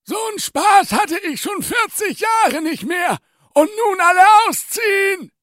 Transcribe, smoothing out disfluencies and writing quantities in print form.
So 'n Spaß hatte ich schon 40 Jahre nicht mehr. Und nun alle ausziehen!